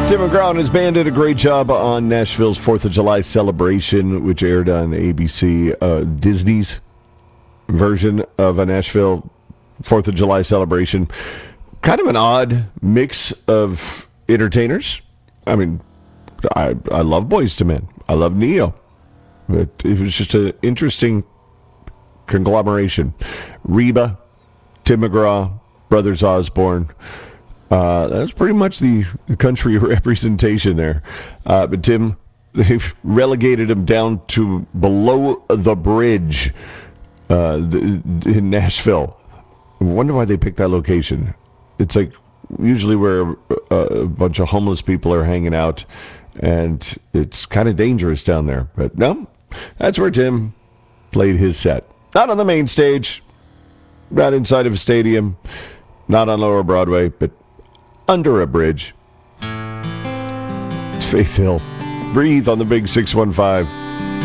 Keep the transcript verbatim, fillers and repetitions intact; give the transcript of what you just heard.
Tim McGraw and his band did a great job on Nashville's fourth of July celebration, which aired on A B C, uh, Disney's version of a Nashville fourth of July celebration. Kind of an odd mix of entertainers. I mean, I I love Boyz two Men. I love Neo. But it was just an interesting conglomeration. Reba, Tim McGraw, Brothers Osborne. Uh, that's pretty much the, the country representation there. Uh, but Tim, they relegated him down to below the bridge uh, the, in Nashville. I wonder why they picked that location. It's like usually where a, a bunch of homeless people are hanging out, and it's kind of dangerous down there. But no, that's where Tim played his set. Not on the main stage, not inside of a stadium, not on Lower Broadway, but under a bridge. It's Faith Hill. Breathe on the big six one five.